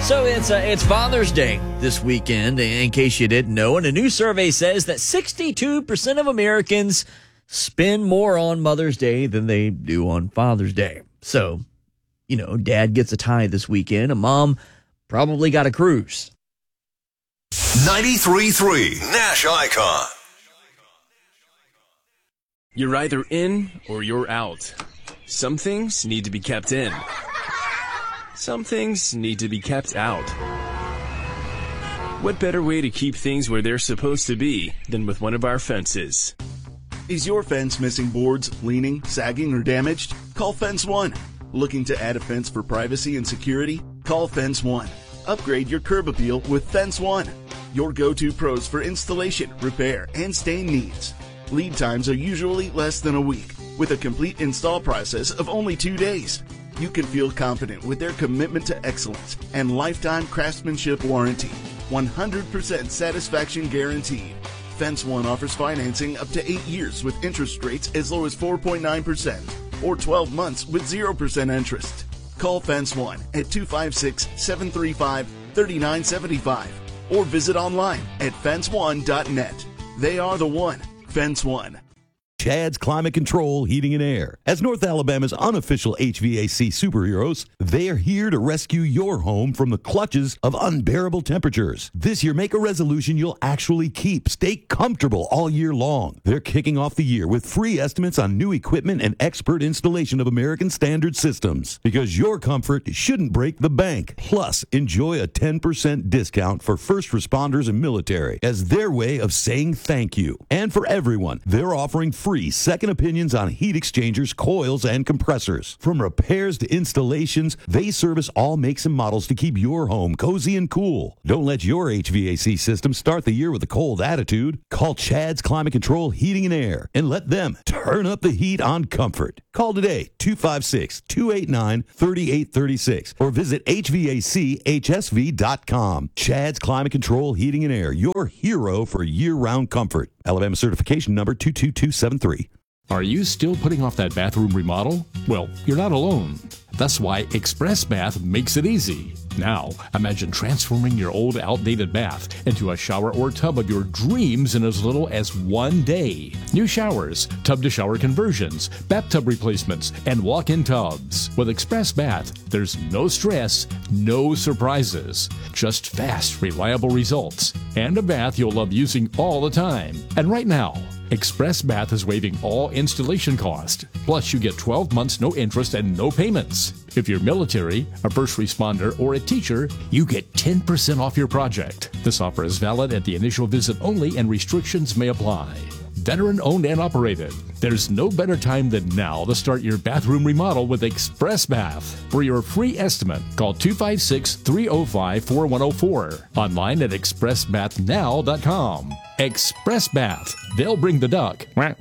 So it's Father's Day this weekend, in case you didn't know, and a new survey says that 62% of Americans spend more on Mother's Day than they do on Father's Day. So, Dad gets a tie this weekend, and Mom probably got a cruise. 93.3 Nash Icon. You're either in or you're out. Some things need to be kept in. Some things need to be kept out. What better way to keep things where they're supposed to be than with one of our fences? Is your fence missing boards, leaning, sagging, or damaged? Call Fence One. Looking to add a fence for privacy and security? Call Fence One. Upgrade your curb appeal with Fence One. Your go-to pros for installation, repair, and stain needs. Lead times are usually less than a week, with a complete install process of only 2 days. You can feel confident with their commitment to excellence and lifetime craftsmanship warranty. 100% satisfaction guaranteed. Fence One offers financing up to 8 years with interest rates as low as 4.9% or 12 months with 0% interest. Call Fence One at 256-735-3975 or visit online at fenceone.net. They are the one. Fence One. Chad's Climate Control Heating and Air. As North Alabama's unofficial HVAC superheroes, they are here to rescue your home from the clutches of unbearable temperatures. This year, make a resolution you'll actually keep. Stay comfortable all year long. They're kicking off the year with free estimates on new equipment and expert installation of American Standard systems. Because your comfort shouldn't break the bank. Plus, enjoy a 10% discount for first responders and military as their way of saying thank you. And for everyone, they're offering free second opinions on heat exchangers, coils, and compressors. From repairs to installations, they service all makes and models to keep your home cozy and cool. Don't let your HVAC system start the year with a cold attitude. Call Chad's Climate Control Heating and Air and let them turn up the heat on comfort. Call today, 256-289-3836 or visit HVACHSV.com. Chad's Climate Control Heating and Air, your hero for year-round comfort. Alabama certification number 22273. Are you still putting off that bathroom remodel? Well, you're not alone. That's why Express Bath makes it easy. Now, imagine transforming your old, outdated bath into a shower or tub of your dreams in as little as 1 day. New showers, tub-to-shower conversions, bathtub replacements, and walk-in tubs. With Express Bath, there's no stress, no surprises. Just fast, reliable results. And a bath you'll love using all the time. And right now, Express Bath is waiving all installation cost. Plus, you get 12 months no interest and no payments. If you're military, a first responder, or a teacher, you get 10% off your project. This offer is valid at the initial visit only and restrictions may apply. Veteran owned and operated. There's no better time than now to start your bathroom remodel with Express Bath. For your free estimate, call 256-305-4104. Online at expressbathnow.com. Express Bath. They'll bring the duck. Wake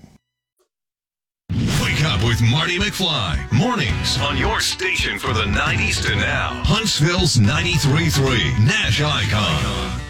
up with Marty McFly. Mornings on your station for the 90s to now. Huntsville's 93.3 Nash Icon.